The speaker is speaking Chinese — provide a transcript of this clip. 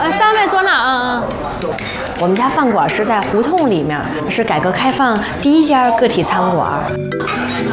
3位坐那，我们家饭馆是在胡同里面，是改革开放第1家个体餐馆。